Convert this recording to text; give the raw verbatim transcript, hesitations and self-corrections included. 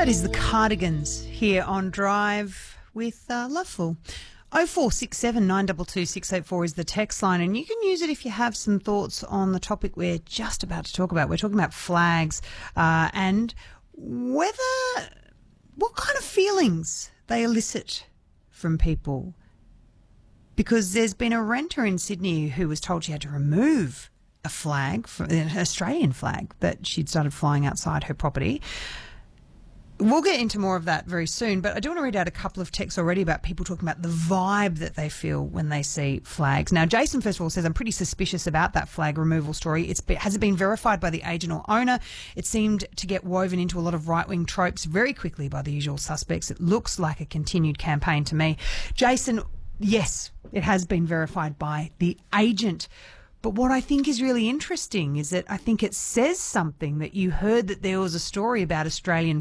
That is the Cardigans here on Drive with uh, Loveful. oh four six seven, nine two two, six eight four is the text line, and you can use it if you have some thoughts on the topic we're just about to talk about. We're talking about flags uh, and whether, what kind of feelings they elicit from people. Because there's been a renter in Sydney who was told she had to remove a flag, an Australian flag, that she'd started flying outside her property. We'll get into more of that very soon, but I do want to read out a couple of texts already about people talking about the vibe that they feel when they see flags. Now, Jason, first of all, says, I'm pretty suspicious about that flag removal story. It's been, has it been verified by the agent or owner? It seemed to get woven into a lot of right-wing tropes very quickly by the usual suspects. It looks like a continued campaign to me. Jason, yes, it has been verified by the agent. But what I think is really interesting is that I think it says something that you heard that there was a story about Australian